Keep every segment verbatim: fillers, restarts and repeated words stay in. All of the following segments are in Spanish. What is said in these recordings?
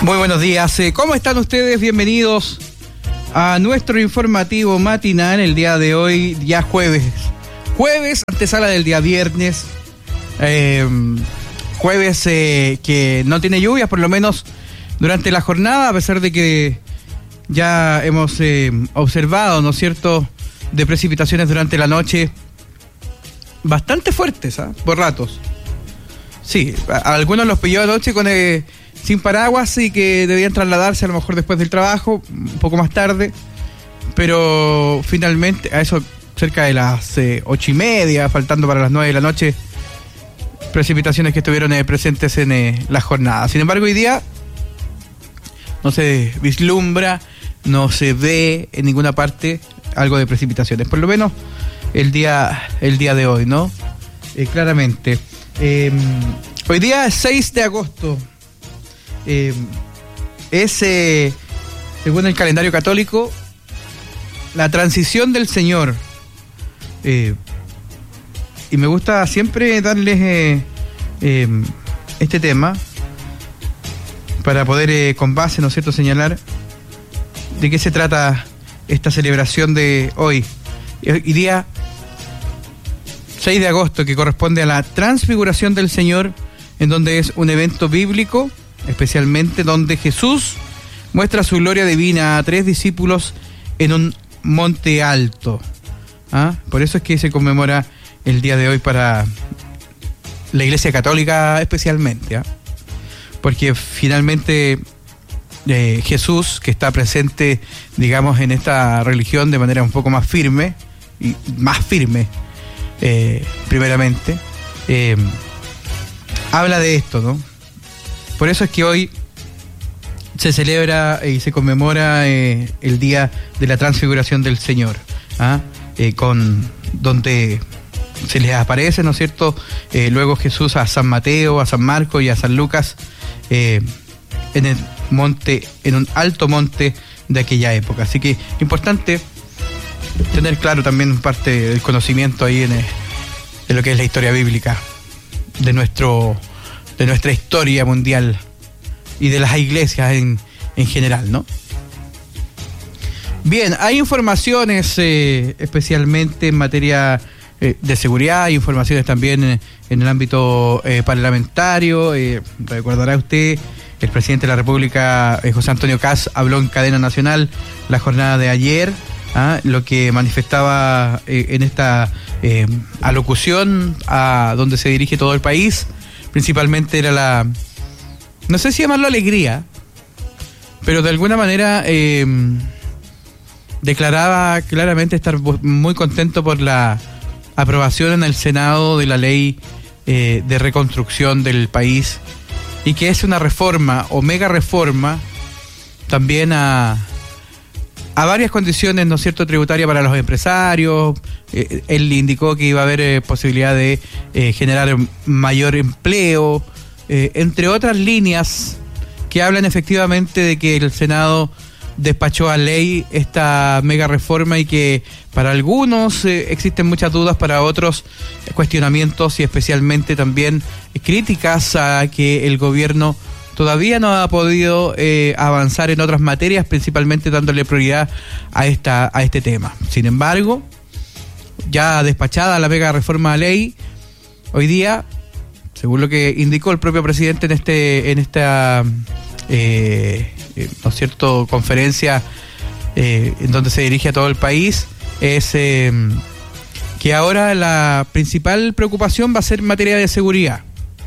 Muy buenos días. ¿Cómo están ustedes? Bienvenidos a nuestro informativo matinal el día de hoy, ya jueves. Jueves, antesala del día viernes. Eh, jueves eh, que no tiene lluvias, por lo menos durante la jornada, a pesar de que ya hemos eh, observado, ¿no es cierto?, de precipitaciones durante la noche bastante fuertes, ¿eh? Por ratos. Sí, a, a algunos los pilló anoche con eh, sin paraguas y que debían trasladarse a lo mejor después del trabajo, un poco más tarde, pero finalmente a eso cerca de las eh, ocho y media, faltando para las nueve de la noche, precipitaciones que estuvieron eh, presentes en eh, la jornada. Sin embargo, hoy día no se vislumbra, no se ve en ninguna parte algo de precipitaciones, por lo menos el día el día de hoy, ¿no? Eh, claramente. Eh, hoy día es seis de agosto. Eh, es, eh, según el calendario católico, la transición del Señor. Eh, y me gusta siempre darles eh, eh, este tema para poder, eh, con base, ¿no es cierto?, señalar de qué se trata esta celebración de hoy. Hoy día seis de agosto, que corresponde a la transfiguración del Señor, en donde es un evento bíblico, especialmente donde Jesús muestra su gloria divina a tres discípulos en un monte alto. ¿Ah? Por eso es que se conmemora el día de hoy para la Iglesia Católica especialmente, ¿ah? Porque finalmente eh, Jesús, que está presente, digamos, en esta religión de manera un poco más firme, y más firme, eh, primeramente, eh, habla de esto, ¿no? Por eso es que hoy se celebra y se conmemora eh, el día de la transfiguración del Señor, ¿ah? eh, con donde se les aparece, ¿no es cierto?, eh, luego Jesús a San Mateo, a San Marcos y a San Lucas eh, en el monte, en un alto monte de aquella época. Así que importante tener claro también parte del conocimiento ahí en, el, en lo que es la historia bíblica de nuestro de nuestra historia mundial y de las iglesias en, en general, ¿no? Bien, hay informaciones eh, especialmente en materia eh, de seguridad, hay informaciones también en, en el ámbito eh, parlamentario. Eh, recordará usted, el presidente de la República, eh, José Antonio Kast, habló en cadena nacional la jornada de ayer, ¿ah? Lo que manifestaba eh, en esta eh, alocución a donde se dirige todo el país, principalmente era la, no sé si llamarlo alegría, pero de alguna manera eh, declaraba claramente estar muy contento por la aprobación en el Senado de la ley eh, de reconstrucción del país, y que es una reforma o mega reforma también a, a varias condiciones, ¿no es cierto?, tributarias para los empresarios. Eh, él indicó que iba a haber eh, posibilidad de eh, generar mayor empleo, eh, entre otras líneas que hablan efectivamente de que el Senado despachó a ley esta mega reforma y que para algunos eh, existen muchas dudas, para otros eh, cuestionamientos y especialmente también eh, críticas a que el gobierno todavía no ha podido eh, avanzar en otras materias, principalmente dándole prioridad a esta a este tema. Sin embargo, ya despachada la mega reforma de ley, hoy día, según lo que indicó el propio presidente en este en esta eh, eh, ¿no es cierto?, conferencia eh, en donde se dirige a todo el país, es eh, que ahora la principal preocupación va a ser en materia de seguridad.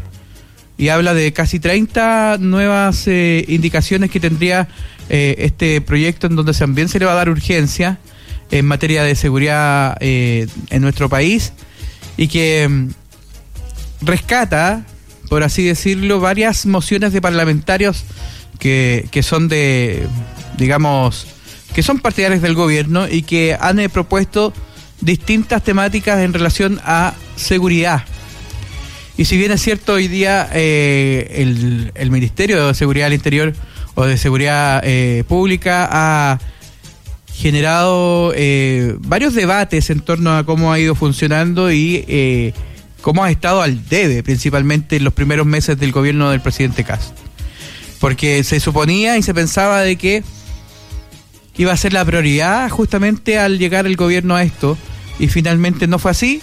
Y habla de casi treinta nuevas eh, indicaciones que tendría eh, este proyecto, en donde también se le va a dar urgencia en materia de seguridad eh, en nuestro país, y que mm, rescata, por así decirlo, varias mociones de parlamentarios que, que son de, digamos, que son partidarios del gobierno y que han eh, propuesto distintas temáticas en relación a seguridad. Y si bien es cierto, hoy día eh, el, el Ministerio de Seguridad del Interior o de Seguridad eh, Pública ha generado eh, varios debates en torno a cómo ha ido funcionando y eh, cómo ha estado al debe, principalmente en los primeros meses del gobierno del presidente Kast. porque se suponía y se pensaba de que iba a ser la prioridad justamente al llegar el gobierno a esto, y finalmente no fue así.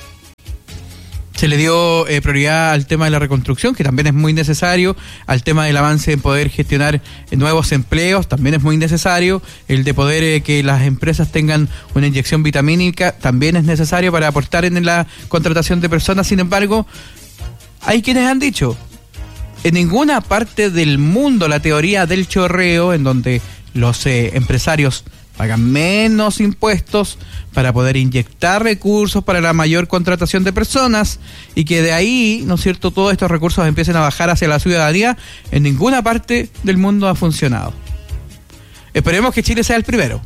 Se le dio eh, prioridad al tema de la reconstrucción, que también es muy necesario, al tema del avance en poder gestionar eh, nuevos empleos, también es muy necesario, el de poder eh, que las empresas tengan una inyección vitamínica, también es necesario para aportar en la contratación de personas. Sin embargo, hay quienes han dicho, en ninguna parte del mundo la teoría del chorreo, en donde los eh, empresarios pagan menos impuestos para poder inyectar recursos para la mayor contratación de personas y que de ahí, ¿no es cierto?, todos estos recursos empiecen a bajar hacia la ciudadanía, en ninguna parte del mundo ha funcionado. Esperemos que Chile sea el primero,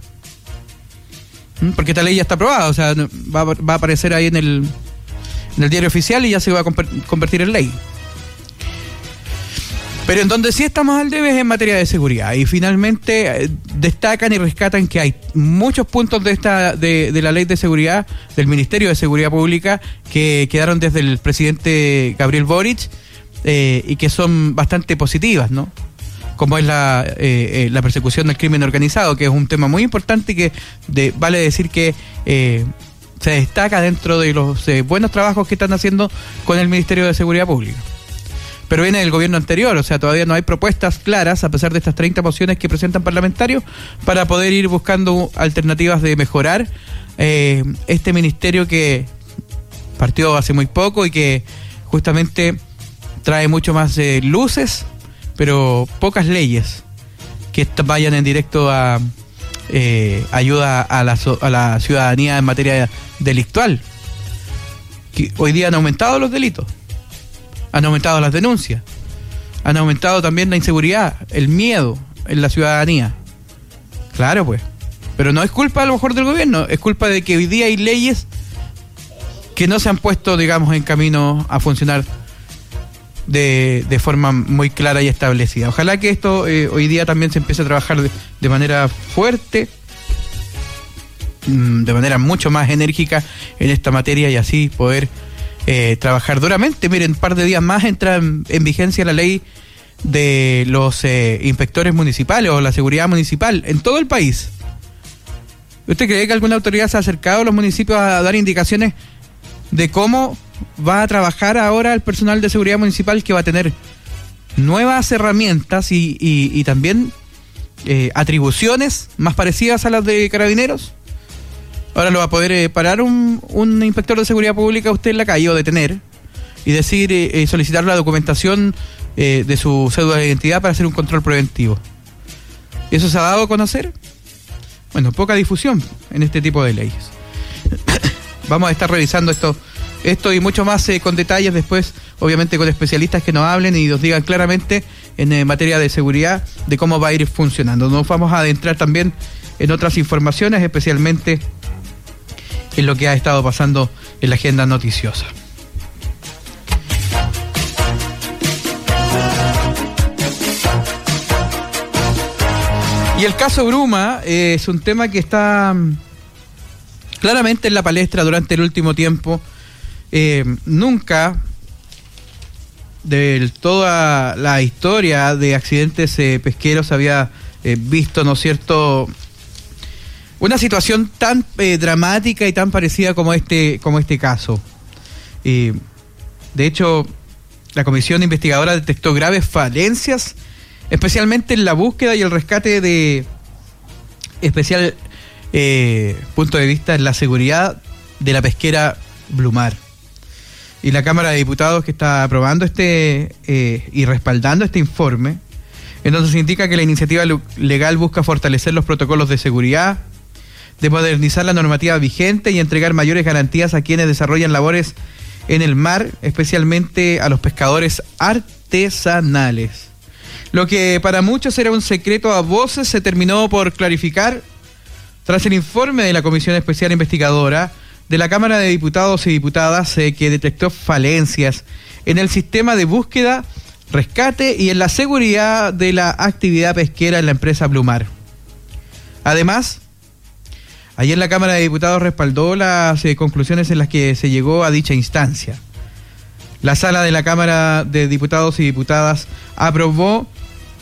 porque esta ley ya está aprobada, o sea, va, va a aparecer ahí en el, en el diario oficial y ya se va a convertir en ley. Pero en donde sí estamos al debe es en materia de seguridad, y finalmente eh, destacan y rescatan que hay muchos puntos de esta de, de la ley de seguridad, del Ministerio de Seguridad Pública, que quedaron desde el presidente Gabriel Boric eh, y que son bastante positivas, ¿no? Como es la, eh, eh, la persecución del crimen organizado, que es un tema muy importante y que de, vale decir que eh, se destaca dentro de los eh, buenos trabajos que están haciendo con el Ministerio de Seguridad Pública. Pero viene del gobierno anterior, o sea, todavía no hay propuestas claras, a pesar de estas treinta mociones que presentan parlamentarios, para poder ir buscando alternativas de mejorar eh, este ministerio que partió hace muy poco y que justamente trae mucho más eh, luces, pero pocas leyes que vayan en directo a eh, ayuda a la, a la ciudadanía en materia delictual. Que hoy día han aumentado los delitos. Han aumentado las denuncias, han aumentado también la inseguridad, el miedo en la ciudadanía. Claro, pues. Pero no es culpa a lo mejor del gobierno, es culpa de que hoy día hay leyes que no se han puesto, digamos, en camino a funcionar de, de forma muy clara y establecida. Ojalá que esto eh, hoy día también se empiece a trabajar de, de manera fuerte, de manera mucho más enérgica en esta materia, y así poder Eh, trabajar duramente. Miren, un par de días más entra en, en vigencia la ley de los eh, inspectores municipales o la seguridad municipal en todo el país. ¿Usted cree que alguna autoridad se ha acercado a los municipios a dar indicaciones de cómo va a trabajar ahora el personal de seguridad municipal, que va a tener nuevas herramientas y, y, y también eh, atribuciones más parecidas a las de Carabineros? Ahora lo va a poder eh, parar un, un inspector de seguridad pública usted en la calle, o detener, y decir, eh, solicitar la documentación eh, de su cédula de identidad para hacer un control preventivo. ¿Eso se ha dado a conocer? Bueno, poca difusión en este tipo de leyes. Vamos a estar revisando esto, esto y mucho más eh, con detalles después, obviamente con especialistas que nos hablen y nos digan claramente en eh, materia de seguridad de cómo va a ir funcionando. Nos vamos a adentrar también en otras informaciones, especialmente en lo que ha estado pasando en la agenda noticiosa. Y el caso Bruma eh, es un tema que está claramente en la palestra durante el último tiempo. Eh, nunca de toda la historia de accidentes eh, pesqueros había eh, visto, ¿no es cierto?, una situación tan eh, dramática y tan parecida como este, como este caso. Eh, de hecho, la comisión investigadora detectó graves falencias, especialmente en la búsqueda y el rescate de especial eh, punto de vista en la seguridad de la pesquera Blumar. Y la Cámara de Diputados, que está aprobando este eh, y respaldando este informe, entonces indica que la iniciativa legal busca fortalecer los protocolos de seguridad, de modernizar la normativa vigente y entregar mayores garantías a quienes desarrollan labores en el mar, especialmente a los pescadores artesanales. Lo que para muchos era un secreto a voces se terminó por clarificar tras el informe de la Comisión Especial Investigadora de la Cámara de Diputados y Diputadas eh, que detectó falencias en el sistema de búsqueda, rescate y en la seguridad de la actividad pesquera en la empresa Blumar. Además, ayer la Cámara de Diputados respaldó las eh, conclusiones en las que se llegó a dicha instancia. La sala de la Cámara de Diputados y Diputadas aprobó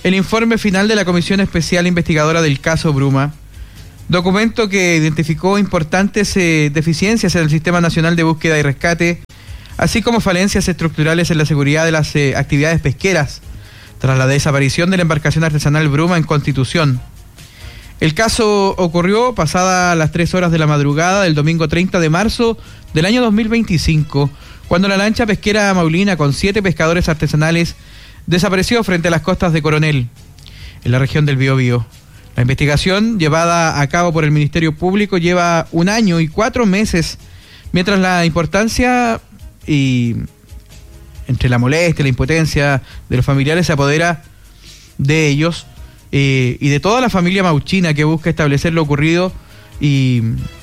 el informe final de la Comisión Especial Investigadora del caso Bruma, documento que identificó importantes eh, deficiencias en el Sistema Nacional de Búsqueda y Rescate, así como falencias estructurales en la seguridad de las eh, actividades pesqueras, tras la desaparición de la embarcación artesanal Bruma en Constitución. El caso ocurrió pasada las tres horas de la madrugada del domingo treinta de marzo del año dos mil veinticinco, cuando la lancha pesquera Maulina con siete pescadores artesanales desapareció frente a las costas de Coronel, en la región del Biobío. La investigación llevada a cabo por el Ministerio Público lleva un año y cuatro meses, mientras la importancia y entre la molestia y la impotencia de los familiares se apodera de ellos eh, y de toda la familia mauchina que busca establecer lo ocurrido y,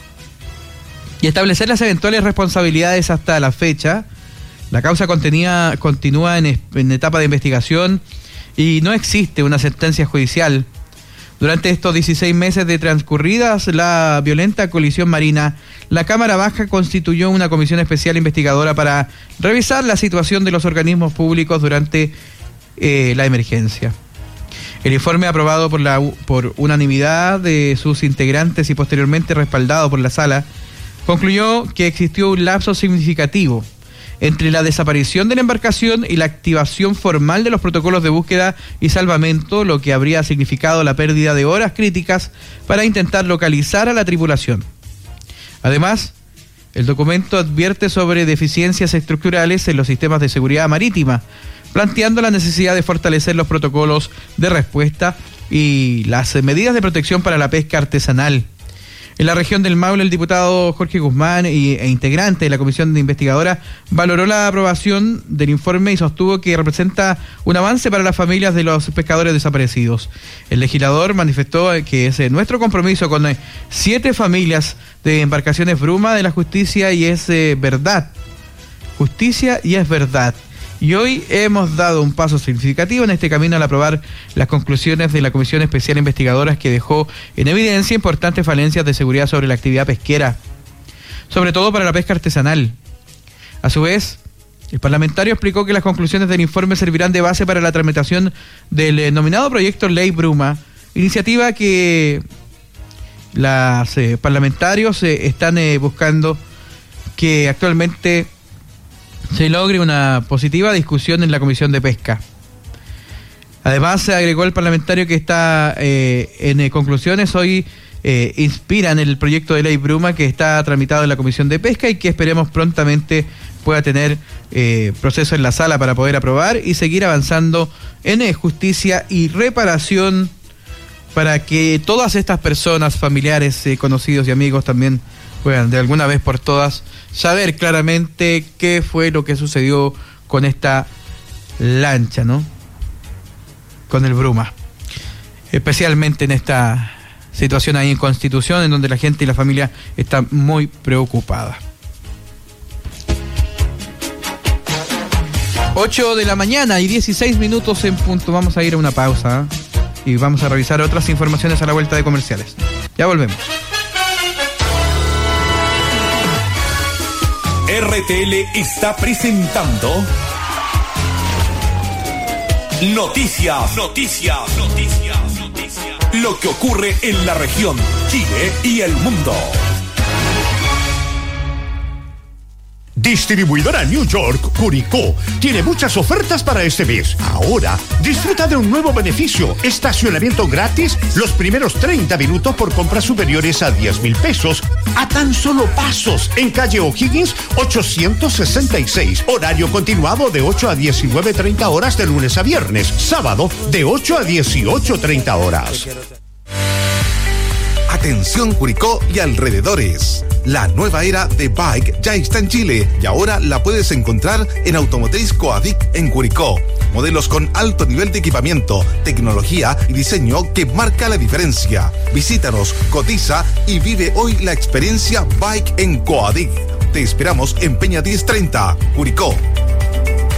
y establecer las eventuales responsabilidades hasta la fecha. La causa contenía, continúa en, en etapa de investigación y no existe una sentencia judicial. Durante estos dieciséis meses de transcurridas la violenta colisión marina, la Cámara Baja constituyó una comisión especial investigadora para revisar la situación de los organismos públicos durante eh, la emergencia. El informe, aprobado por, la, por unanimidad de sus integrantes y posteriormente respaldado por la Sala, concluyó que existió un lapso significativo entre la desaparición de la embarcación y la activación formal de los protocolos de búsqueda y salvamento, lo que habría significado la pérdida de horas críticas para intentar localizar a la tripulación. Además, el documento advierte sobre deficiencias estructurales en los sistemas de seguridad marítima, planteando la necesidad de fortalecer los protocolos de respuesta y las medidas de protección para la pesca artesanal. En la región del Maule, el diputado Jorge Guzmán y, e integrante de la comisión de investigadora valoró la aprobación del informe y sostuvo que representa un avance para las familias de los pescadores desaparecidos. El legislador manifestó que es nuestro compromiso con siete familias de embarcaciones Bruma de la justicia y es eh, verdad. Justicia y es verdad. Y hoy hemos dado un paso significativo en este camino al aprobar las conclusiones de la Comisión Especial Investigadora, que dejó en evidencia importantes falencias de seguridad sobre la actividad pesquera, sobre todo para la pesca artesanal. A su vez, el parlamentario explicó que las conclusiones del informe servirán de base para la tramitación del eh, nominado proyecto Ley Bruma, iniciativa que los eh, parlamentarios eh, están eh, buscando que actualmente se logre una positiva discusión en la Comisión de Pesca. Además, se agregó el parlamentario que está eh, en eh, conclusiones hoy eh, inspiran el proyecto de ley Bruma que está tramitado en la Comisión de Pesca y que esperemos prontamente pueda tener eh, proceso en la sala para poder aprobar y seguir avanzando en eh, justicia y reparación para que todas estas personas, familiares, eh, conocidos y amigos también puedan de alguna vez por todas saber claramente qué fue lo que sucedió con esta lancha, ¿no? Con el Bruma. Especialmente en esta situación ahí en Constitución, en donde la gente y la familia están muy preocupadas. ocho de la mañana y dieciséis minutos en punto. Vamos a ir a una pausa, ¿eh? Y vamos a revisar otras informaciones a la vuelta de comerciales. Ya volvemos. R T L está presentando Noticias, Noticias, Noticias, Noticias. Lo que ocurre en la región, Chile y el mundo. Distribuidora New York Curicó tiene muchas ofertas para este mes. Ahora, disfruta de un nuevo beneficio: estacionamiento gratis los primeros treinta minutos por compras superiores a diez mil pesos, a tan solo pasos, en calle O'Higgins ochocientos sesenta y seis. Horario continuado de ocho a diecinueve treinta horas de lunes a viernes. Sábado de ocho a dieciocho treinta horas. Atención Curicó y alrededores. La nueva era de Bike ya está en Chile y ahora la puedes encontrar en Automotriz Coadic en Curicó. Modelos con alto nivel de equipamiento, tecnología y diseño que marca la diferencia. Visítanos, cotiza y vive hoy la experiencia Bike en Coadic. Te esperamos en Peña diez treinta, Curicó.